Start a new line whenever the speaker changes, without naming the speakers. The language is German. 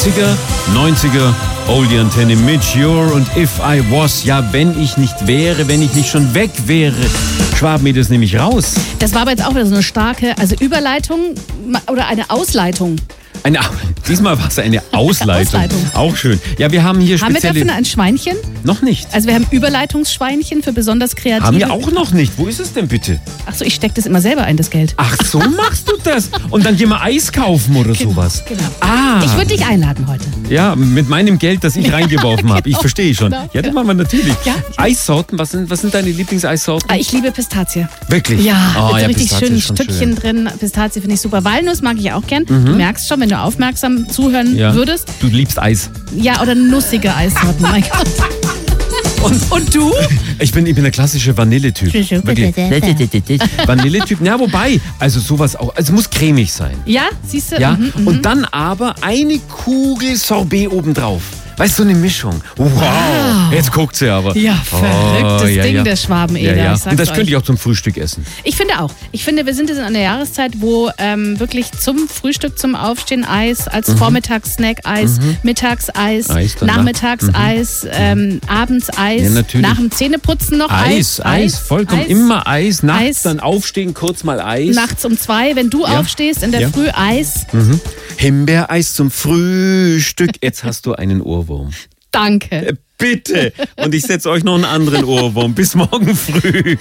80er, 90er, Oldie Antenne mit Your und If I Was. Ja, wenn ich nicht wäre, wenn ich nicht schon weg wäre. Schwaben mir das nämlich raus.
Das war aber jetzt auch wieder so eine starke, also Überleitung oder eine Ausleitung.
Diesmal war es eine Ausleitung. Auch schön. Ja, wir haben hier spezielle...
Haben wir dafür ein Schweinchen?
Noch nicht.
Also wir haben Überleitungsschweinchen für besonders kreative...
Haben wir auch noch nicht. Wo ist es denn bitte?
Ach so, ich stecke das immer selber ein, das Geld.
Ach, so machst du das? Und dann gehen wir Eis kaufen oder sowas?
Genau.
Ah.
Ich würde dich einladen heute.
Ja, mit meinem Geld, das ich reingeworfen habe. Ich verstehe schon.
Genau.
Ja, das machen wir natürlich.
Ja.
Eissorten, was sind deine Lieblingseissorten?
Ich liebe Pistazie.
Wirklich?
Ja, mit so richtig
Pistazie
schönen
ist schon
Stückchen
schön.
drin. Pistazie finde ich super. Walnuss mag ich auch gern. Du merkst schon, wenn du aufmerksam zuhören würdest.
Du liebst Eis.
Ja, oder nussige Eissorten. Mein Gott. Und du?
Ich bin der klassische Vanilletyp. Wirklich. Vanilletyp, na wobei, also sowas auch, also es muss cremig sein.
Ja, siehst du?
Ja, und dann aber eine Kugel Sorbet obendrauf. Weißt du, so eine Mischung. Wow. Jetzt guckt sie aber.
Ja, verrücktes Ding, der Schwabeneder.
Ja.
Ich
Und das könnte ich auch zum Frühstück essen.
Ich finde auch. Ich finde, wir sind jetzt in einer Jahreszeit, wo wirklich zum Frühstück, zum Aufstehen Eis, als Vormittagssnack Eis, Mittagseis, Nachmittagseis, abends Eis, nach dem Zähneputzen noch Eis.
Vollkommen immer Eis. Nachts dann aufstehen, kurz mal Eis.
Nachts um 2, wenn du aufstehst, in der Früh Eis.
Himbeereis zum Frühstück. Jetzt hast du einen Ohrwurm.
Danke.
Bitte. Und ich setze euch noch einen anderen Ohrwurm. Bis morgen früh.